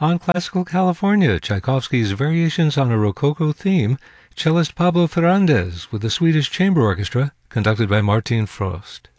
On Classical California, Tchaikovsky's Variations on a Rococo Theme, cellist Pablo Ferrandez with the Swedish Chamber Orchestra, conducted by Martin Frost.